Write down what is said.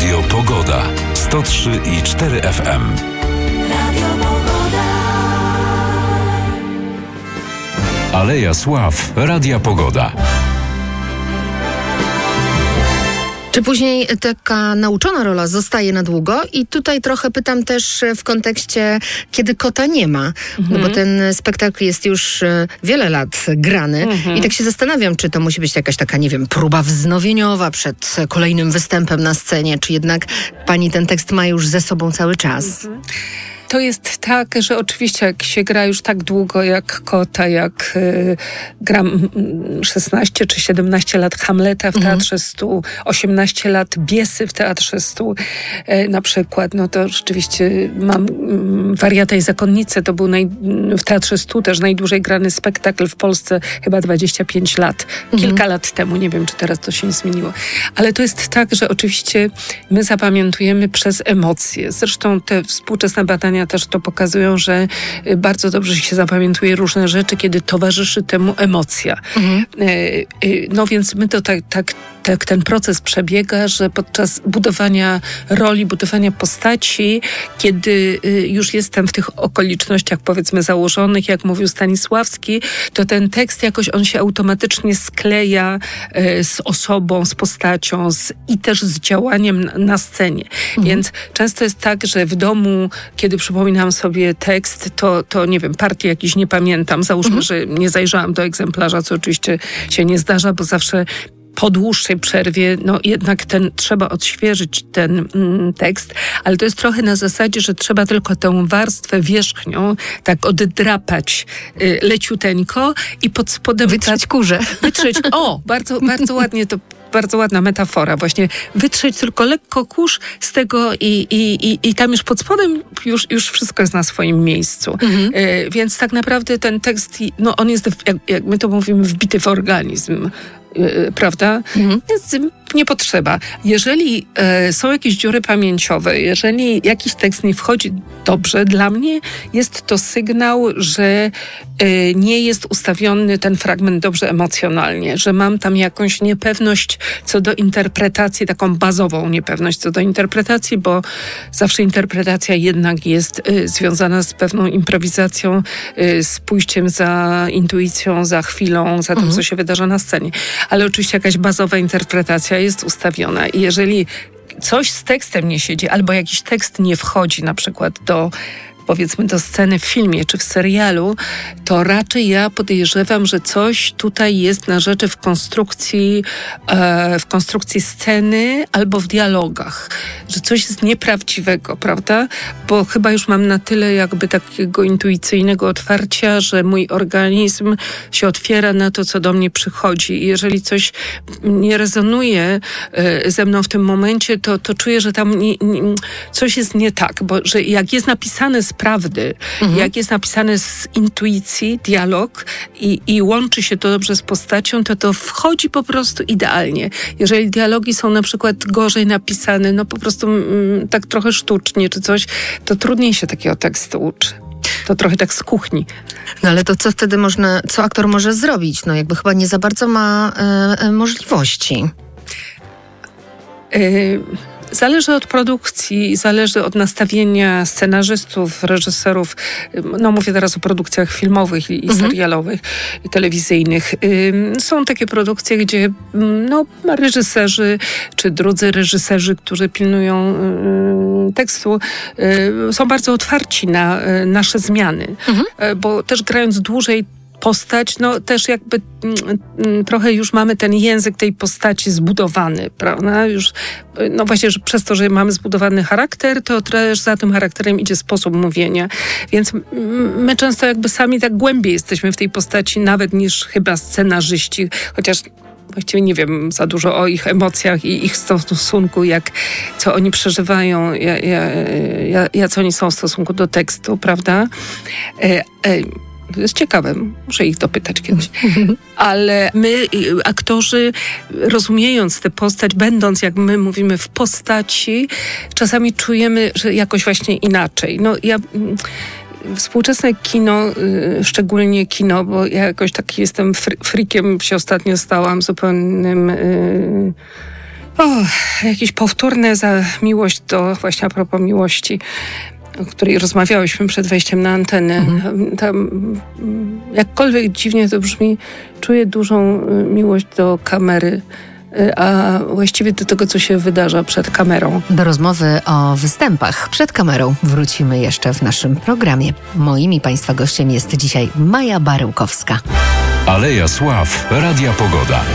Radio Pogoda. 103,4 FM. Radio Pogoda. Aleja Sław. Radia Pogoda. Czy później taka nauczona rola zostaje na długo? I tutaj trochę pytam też w kontekście, kiedy kota nie ma. No bo ten spektakl jest już wiele lat grany. I tak się zastanawiam, czy to musi być jakaś taka, nie wiem, próba wznowieniowa przed kolejnym występem na scenie, czy jednak pani ten tekst ma już ze sobą cały czas? To jest tak, że oczywiście jak się gra już tak długo jak Kota, jak gram 16 czy 17 lat Hamleta w Teatrze Stu, 18 lat Biesy w Teatrze Stu na przykład, no to rzeczywiście mam Wariata i Zakonnicę, to był w Teatrze Stu też najdłużej grany spektakl w Polsce, chyba 25 lat. Kilka lat temu, nie wiem czy teraz to się nie zmieniło. Ale to jest tak, że oczywiście my zapamiętujemy przez emocje. Zresztą te współczesne badania też to pokazują, że bardzo dobrze się zapamiętuje różne rzeczy, kiedy towarzyszy temu emocja. No więc my to tak ten proces przebiega, że podczas budowania roli, budowania postaci, kiedy już jestem w tych okolicznościach powiedzmy założonych, jak mówił Stanisławski, to ten tekst jakoś on się automatycznie skleja z osobą, z postacią i też z działaniem na scenie. Więc często jest tak, że w domu, kiedy przypominam sobie tekst, to nie wiem, partii jakiś nie pamiętam. Załóżmy, że nie zajrzałam do egzemplarza, co oczywiście się nie zdarza, bo zawsze po dłuższej przerwie, no jednak trzeba odświeżyć ten tekst, ale to jest trochę na zasadzie, że trzeba tylko tę warstwę wierzchnią tak oddrapać leciuteńko i pod spodem... Wytrzeć kurze. Bardzo, bardzo ładnie to. Bardzo ładna metafora. Właśnie wytrzeć tylko lekko kurz z tego i tam już pod spodem już wszystko jest na swoim miejscu. Więc tak naprawdę ten tekst, no on jest, jak my to mówimy, wbity w organizm. Prawda? Więc nie potrzeba. Jeżeli są jakieś dziury pamięciowe, jeżeli jakiś tekst nie wchodzi dobrze, dla mnie jest to sygnał, że nie jest ustawiony ten fragment dobrze emocjonalnie, że mam tam jakąś niepewność co do interpretacji, taką bazową niepewność co do interpretacji, bo zawsze interpretacja jednak jest związana z pewną improwizacją, z pójściem za intuicją, za chwilą, za tym, co się wydarza na scenie. Ale oczywiście jakaś bazowa interpretacja jest ustawiona i jeżeli coś z tekstem nie siedzi, albo jakiś tekst nie wchodzi na przykład powiedzmy do sceny w filmie czy w serialu, to raczej ja podejrzewam, że coś tutaj jest na rzeczy w konstrukcji sceny albo w dialogach. Że coś jest nieprawdziwego, prawda? Bo chyba już mam na tyle jakby takiego intuicyjnego otwarcia, że mój organizm się otwiera na to, co do mnie przychodzi. I jeżeli coś nie rezonuje ze mną w tym momencie, to czuję, że tam coś jest nie tak. Bo że jak jest napisane z prawdy, jak jest napisane z intuicji, dialog i łączy się to dobrze z postacią, to wchodzi po prostu idealnie. Jeżeli dialogi są na przykład gorzej napisane, no po prostu tak trochę sztucznie czy coś, to trudniej się takiego tekstu uczy. To trochę tak z kuchni. No ale to co wtedy co aktor może zrobić? No jakby chyba nie za bardzo ma możliwości. Zależy od produkcji, zależy od nastawienia scenarzystów, reżyserów. No mówię teraz o produkcjach filmowych i serialowych, i telewizyjnych. Są takie produkcje, gdzie reżyserzy czy drudzy reżyserzy, którzy pilnują tekstu, są bardzo otwarci na nasze zmiany. Bo też grając dłużej postać, no też jakby trochę już mamy ten język tej postaci zbudowany, prawda? Już, no właśnie, że przez to, że mamy zbudowany charakter, to też za tym charakterem idzie sposób mówienia. Więc my często jakby sami tak głębiej jesteśmy w tej postaci nawet niż chyba scenarzyści, chociaż właściwie nie wiem za dużo o ich emocjach i ich stosunku, co oni przeżywają, jacy oni są w stosunku do tekstu, prawda? To jest ciekawe, muszę ich dopytać kiedyś. Ale my, aktorzy, rozumiejąc tę postać, będąc, jak my mówimy, w postaci, czasami czujemy, że jakoś właśnie inaczej. No współczesne kino, szczególnie kino, bo ja jakoś taki jestem frikiem, się ostatnio stałam zupełnym Jakieś powtórne miłość właśnie a propos miłości, o której rozmawiałyśmy przed wejściem na antenę. Tam, jakkolwiek dziwnie to brzmi, czuję dużą miłość do kamery, a właściwie do tego, co się wydarza przed kamerą. Do rozmowy o występach przed kamerą wrócimy jeszcze w naszym programie. Moim i Państwa gościem jest dzisiaj Maja Baryłkowska. Aleja Sław, Radia Pogoda.